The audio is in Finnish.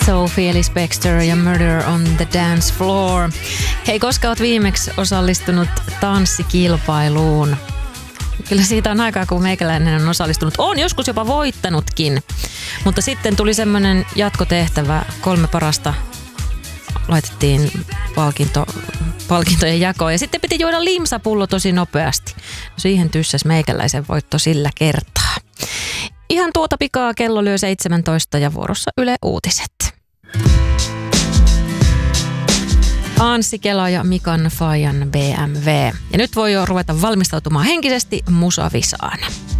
Sophie Ellis Bextor ja Murder on the Dance Floor. Hei, koska olet viimeksi osallistunut tanssikilpailuun? Kyllä siitä on aikaa, kun meikäläinen on osallistunut. On joskus jopa voittanutkin. Mutta sitten tuli semmoinen jatkotehtävä. 3 parasta laitettiin palkintojen jakoon. Ja sitten piti juoda limsapullo tosi nopeasti. Siihen tyssäs meikäläisen voitto sillä kertaa. Ihan tuota pikaa kello lyö 17 ja vuorossa Yle Uutiset. Anssi Kela ja Mikan Fajan BMW. Ja nyt voi jo ruveta valmistautumaan henkisesti musavisaan.